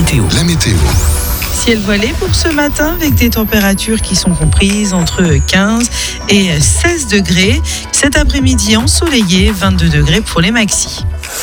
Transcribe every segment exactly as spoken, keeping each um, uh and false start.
météo. La météo. Ciel voilé pour ce matin avec des températures qui sont comprises entre quinze et seize degrés. Cet après-midi ensoleillé, vingt-deux degrés pour les maxis.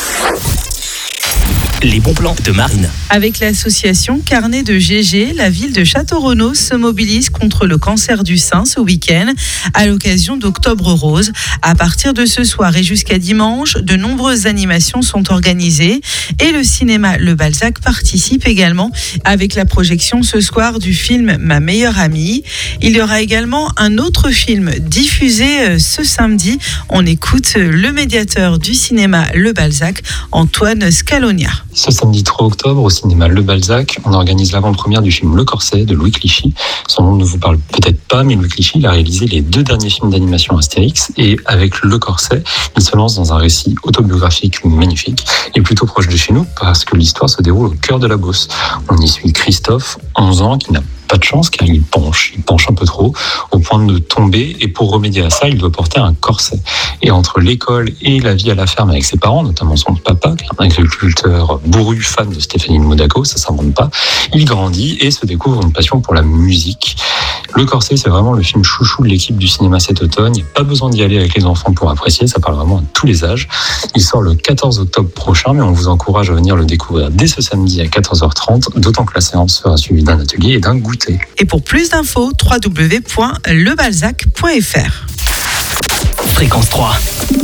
Les bons plans de Marine. Avec l'association Carnet de G G, la ville de Château-Renaud se mobilise contre le cancer du sein ce week-end à l'occasion d'Octobre Rose. À partir de ce soir et jusqu'à dimanche, de nombreuses animations sont organisées et le cinéma Le Balzac participe également avec la projection ce soir du film Ma meilleure amie. Il y aura également un autre film diffusé ce samedi. On écoute le médiateur du cinéma Le Balzac, Antoine Scalonia. Ce samedi trois octobre, au cinéma Le Balzac, on organise l'avant-première du film Le Corset de Louis Clichy. Son nom ne vous parle peut-être pas, mais Louis Clichy il a réalisé les deux derniers films d'animation Astérix. Et avec Le Corset, il se lance dans un récit autobiographique magnifique et plutôt proche de chez nous parce que l'histoire se déroule au cœur de la Beauce. On y suit Christophe, onze ans, qui n'a pas de chance car il penche, il penche un peu trop au point de tomber et pour remédier à ça, il doit porter un corset. Et entre l'école et la vie à la ferme avec ses parents, notamment son papa, qui est un agriculteur bourru, fan de Stéphanie de Monaco, ça s'invente pas, il grandit et se découvre une passion pour la musique. Le Corset, c'est vraiment le film chouchou de l'équipe du cinéma cet automne. Il n'y a pas besoin d'y aller avec les enfants pour apprécier, ça parle vraiment à tous les âges. Il sort le quatorze octobre prochain, mais on vous encourage à venir le découvrir dès ce samedi à quatorze heures trente, d'autant que la séance sera suivie d'un atelier et d'un goûter. Et pour plus d'infos, w w w point le balzac point f r. Fréquence trois.